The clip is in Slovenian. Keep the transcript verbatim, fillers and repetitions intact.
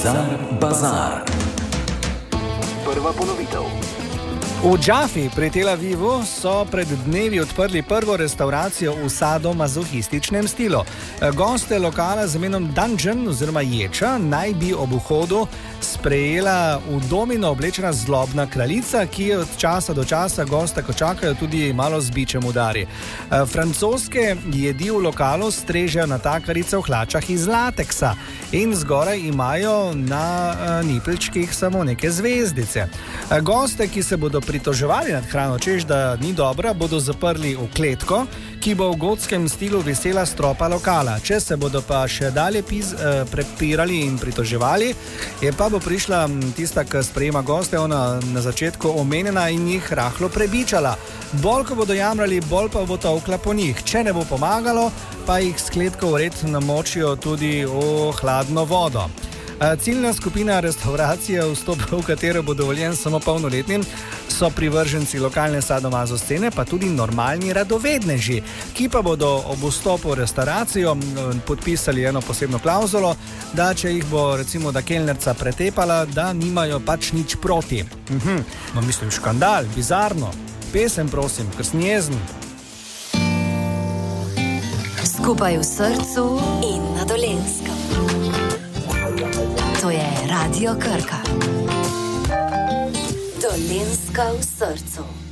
Bizar Bazar. Prva ponovitev. V Džafi pri Tel Avivu so pred dnevi odprli prvo restauracijo v sadomazohističnem stilu. Goste lokala z imenom Dungeon oziroma Ječa naj bi ob vhodu sprejela v domino oblečena zlobna kraljica, ki od časa do časa gosta, ko čakajo, tudi malo z bičem udari. Francoske jedi v lokalu strežejo natakarice v hlačah iz lateksa in zgoraj imajo na nipelčkih samo neke zvezdice. Goste, ki se bodo pritoževali nad hrano, češ da ni dobra, bodo zaprli v kletko, ki bo v gotskem stilu visela stropa lokala. Če se bodo pa še dalje piz, eh, prepirali in pritoževali, je pa bo prišla tista, ki sprejema goste, ona na začetku omenjena in jih rahlo prebičala. Bolj, ko bodo jamrali, bolj pa bo tolkla po njih. Če ne bo pomagalo, pa jih s kletkov vred namočijo tudi v hladno vodo. Ciljna skupina restauracije, vstop v katero bo dovoljen samo polnoletnim, so privrženci lokalne sadomazo scene, pa tudi normalni radovedneži, ki pa bodo ob vstopu v restauracijo podpisali eno posebno klauzulo, da če jih bo recimo da kelnerca pretepala, da nimajo pač nič proti. Mhm. No, mislim, škandal, bizarno. Pesem, prosim, ker sem jezen. Skupaj v srcu in na Dolenjskem. To je Radio Krka. Dolenjska v srcu.